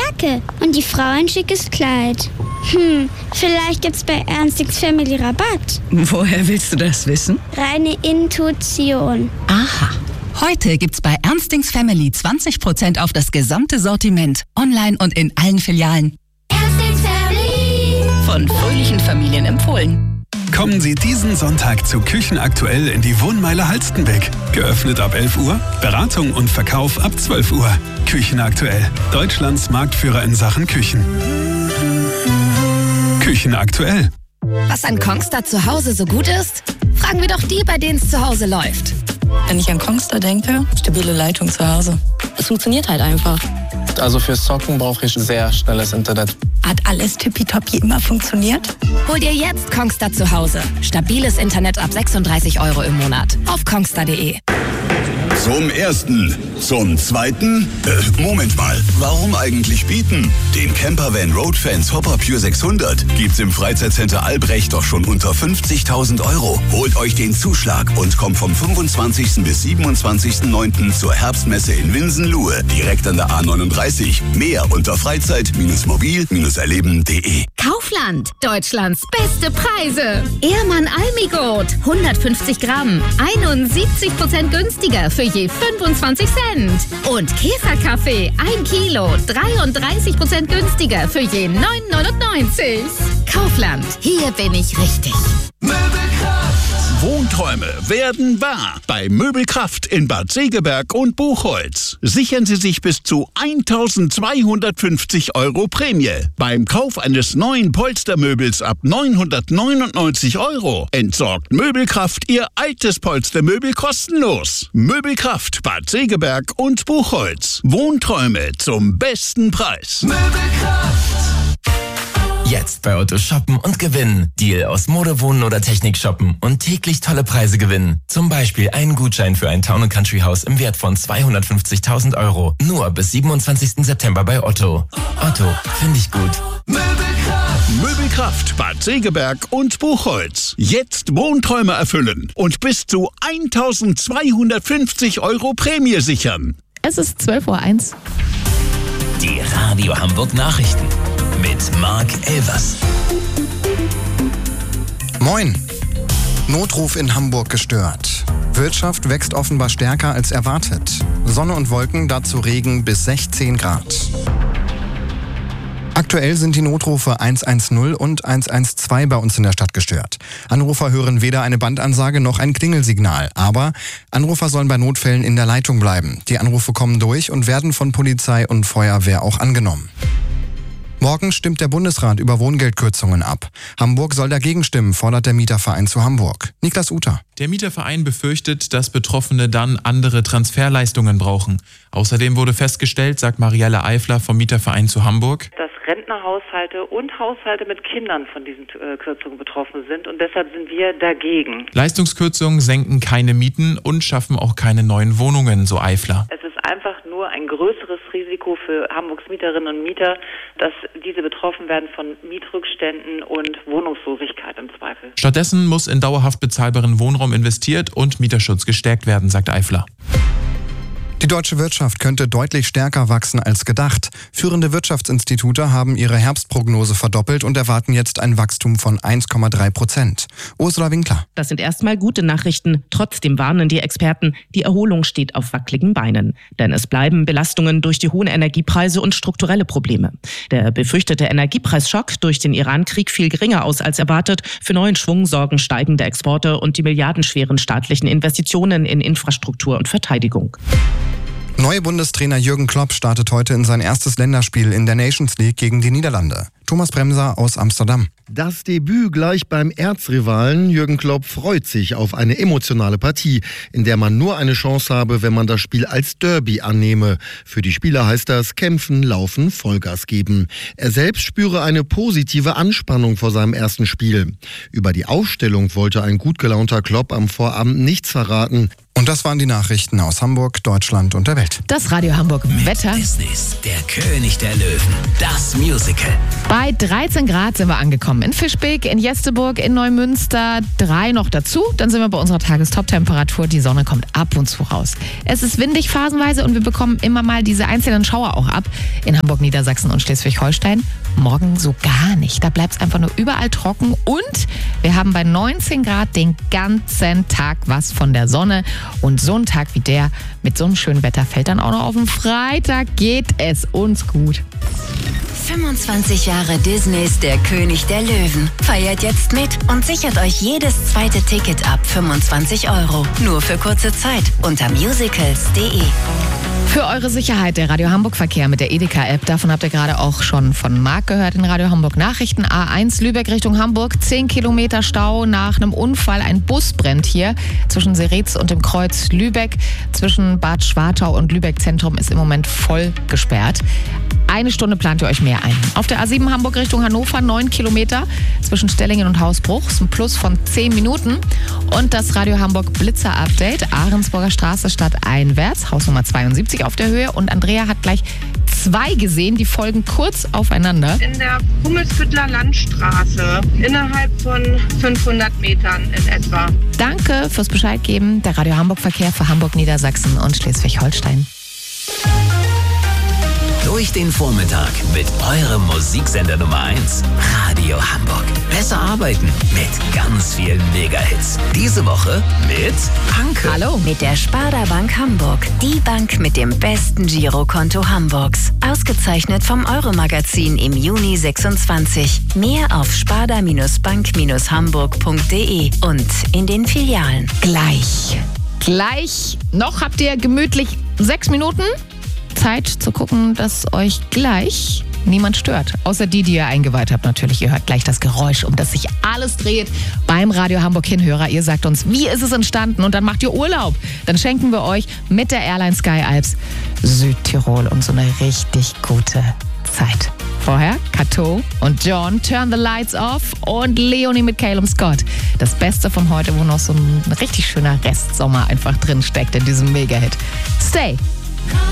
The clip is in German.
Jacke und die Frau ein schickes Kleid. Vielleicht gibt's bei Ernstings Family Rabatt. Woher willst du das wissen? Reine Intuition. Aha. Heute gibt's bei Ernstings Family 20% auf das gesamte Sortiment. Online und in allen Filialen. Ernstings Family. Von fröhlichen Familien empfohlen. Kommen Sie diesen Sonntag zu Küchenaktuell in die Wohnmeile Halstenbeck. Geöffnet ab 11 Uhr, Beratung und Verkauf ab 12 Uhr. Küchenaktuell, Deutschlands Marktführer in Sachen Küchen. Küchenaktuell. Was an Kongstar zu Hause so gut ist? Fragen wir doch die, bei denen es zu Hause läuft. Wenn ich an Kongstar denke, stabile Leitung zu Hause. Es funktioniert halt einfach. Also fürs Zocken brauche ich sehr schnelles Internet. Hat alles tippitoppi immer funktioniert? Hol dir jetzt Kongstar zu Hause. Stabiles Internet ab 36 € im Monat. Auf kongstar.de. Zum Ersten. Zum Zweiten? Moment mal. Warum eigentlich bieten? Den Campervan Roadfans Hopper Pure 600 gibt's im Freizeitcenter Albrecht doch schon unter 50.000 €. Holt euch den Zuschlag und kommt vom 25. bis 27.09. zur Herbstmesse in Winsen-Luhe, direkt an der A39. Mehr unter freizeit-mobil-erleben.de. Kaufland. Deutschlands beste Preise. Ehrmann Almigot. 150 Gramm. 71% günstiger für je 25 Cent. Und Käferkaffee, 1 Kilo, 33% günstiger für je 9,99. Kaufland, hier bin ich richtig. Wohnträume werden wahr bei Möbelkraft in Bad Segeberg und Buchholz. Sichern Sie sich bis zu 1.250 € Prämie. Beim Kauf eines neuen Polstermöbels ab 999 € entsorgt Möbelkraft Ihr altes Polstermöbel kostenlos. Möbelkraft Bad Segeberg und Buchholz. Wohnträume zum besten Preis. Möbelkraft. Jetzt bei Otto shoppen und gewinnen. Deal aus Mode, Wohnen oder Technik shoppen und täglich tolle Preise gewinnen. Zum Beispiel einen Gutschein für ein Town & Country Haus im Wert von 250.000 €. Nur bis 27. September bei Otto. Otto, finde ich gut. Möbelkraft Bad Segeberg und Buchholz. Jetzt Wohnträume erfüllen und bis zu 1.250 € Prämie sichern. Es ist 12:01 Uhr. Die Radio Hamburg Nachrichten mit Marc Elvers. Moin. Notruf in Hamburg gestört. Wirtschaft wächst offenbar stärker als erwartet. Sonne und Wolken, dazu Regen bis 16 Grad. Aktuell sind die Notrufe 110 und 112 bei uns in der Stadt gestört. Anrufer hören weder eine Bandansage noch ein Klingelsignal. Aber Anrufer sollen bei Notfällen in der Leitung bleiben. Die Anrufe kommen durch und werden von Polizei und Feuerwehr auch angenommen. Morgen stimmt der Bundesrat über Wohngeldkürzungen ab. Hamburg soll dagegen stimmen, fordert der Mieterverein zu Hamburg. Niklas Uter. Der Mieterverein befürchtet, dass Betroffene dann andere Transferleistungen brauchen. Außerdem wurde festgestellt, sagt Marielle Eifler vom Mieterverein zu Hamburg, dass Rentnerhaushalte und Haushalte mit Kindern von diesen Kürzungen betroffen sind und deshalb sind wir dagegen. Leistungskürzungen senken keine Mieten und schaffen auch keine neuen Wohnungen, so Eifler. Es ist einfach nur ein größeres Risiko für Hamburgs Mieterinnen und Mieter, dass diese betroffen werden von Mietrückständen und Wohnungslosigkeit im Zweifel. Stattdessen muss in dauerhaft bezahlbaren Wohnraum investiert und Mieterschutz gestärkt werden, sagt Eifler. Die deutsche Wirtschaft könnte deutlich stärker wachsen als gedacht. Führende Wirtschaftsinstitute haben ihre Herbstprognose verdoppelt und erwarten jetzt ein Wachstum von 1,3%. Ursula Winkler. Das sind erstmal gute Nachrichten. Trotzdem warnen die Experten, die Erholung steht auf wackeligen Beinen. Denn es bleiben Belastungen durch die hohen Energiepreise und strukturelle Probleme. Der befürchtete Energiepreisschock durch den Iran-Krieg fiel geringer aus als erwartet. Für neuen Schwung sorgen steigende Exporte und die milliardenschweren staatlichen Investitionen in Infrastruktur und Verteidigung. Neue Bundestrainer Jürgen Klopp startet heute in sein erstes Länderspiel in der Nations League gegen die Niederlande. Thomas Bremser aus Amsterdam. Das Debüt gleich beim Erzrivalen. Jürgen Klopp freut sich auf eine emotionale Partie, in der man nur eine Chance habe, wenn man das Spiel als Derby annehme. Für die Spieler heißt das kämpfen, laufen, Vollgas geben. Er selbst spüre eine positive Anspannung vor seinem ersten Spiel. Über die Aufstellung wollte ein gut gelaunter Klopp am Vorabend nichts verraten. Und das waren die Nachrichten aus Hamburg, Deutschland und der Welt. Das Radio Hamburg Wetter. Disneys Der König der Löwen, das Musical. Bei 13 Grad sind wir angekommen. In Fischbeck, in Jesteburg, in Neumünster, 3 noch dazu. Dann sind wir bei unserer Tagestop-Temperatur. Die Sonne kommt ab und zu raus. Es ist windig phasenweise und wir bekommen immer mal diese einzelnen Schauer auch ab. In Hamburg, Niedersachsen und Schleswig-Holstein. Morgen so gar nicht. Da bleibt es einfach nur überall trocken. Und wir haben bei 19 Grad den ganzen Tag was von der Sonne. Und so ein Tag wie der mit so einem schönen Wetter fällt dann auch noch auf den Freitag. Geht es uns gut. 25 Jahre Disneys Der König der Löwen. Feiert jetzt mit und sichert euch jedes zweite Ticket ab 25 €. Nur für kurze Zeit unter musicals.de. Für eure Sicherheit der Radio Hamburg Verkehr mit der Edeka-App. Davon habt ihr gerade auch schon von Marc gehört in Radio Hamburg Nachrichten. A1 Lübeck Richtung Hamburg, 10 Kilometer Stau nach einem Unfall. Ein Bus brennt hier zwischen Seretz und dem Kreuz Lübeck. Zwischen Bad Schwartau und Lübeck Zentrum ist im Moment voll gesperrt. 1 Stunde plant ihr euch mehr ein. Auf der A7 Hamburg Richtung Hannover 9 Kilometer zwischen Stellingen und Hausbruch. Ist ein Plus von 10 Minuten. Und das Radio Hamburg Blitzer Update. Ahrensburger Straße stadteinwärts, Hausnummer 72 auf der Höhe. Und Andrea hat gleich 2 gesehen, die folgen kurz aufeinander. In der Hummelsbüttler Landstraße, innerhalb von 500 Metern in etwa. Danke fürs Bescheid geben. Der Radio Hamburg Verkehr für Hamburg, Niedersachsen und Schleswig-Holstein. Durch den Vormittag mit eurem Musiksender Nummer 1, Radio Hamburg. Besser arbeiten mit ganz vielen Mega-Hits. Diese Woche mit Anke. Hallo. Mit der Sparda Bank Hamburg. Die Bank mit dem besten Girokonto Hamburgs. Ausgezeichnet vom Euro-Magazin im Juni 26. Mehr auf sparda-bank-hamburg.de und in den Filialen. Gleich noch habt ihr gemütlich 6 Minuten Zeit zu gucken, dass euch gleich niemand stört. Außer die ihr eingeweiht habt natürlich. Ihr hört gleich das Geräusch, um das sich alles dreht beim Radio Hamburg Hinhörer. Ihr sagt uns, wie ist es entstanden? Und dann macht ihr Urlaub. Dann schenken wir euch mit der Airline Sky Alps Südtirol und so eine richtig gute Zeit. Vorher Kato und John, Turn the Lights Off und Leonie mit Calum Scott. Das Beste von heute, wo noch so ein richtig schöner Restsommer einfach drin steckt in diesem Mega-Hit. Stay.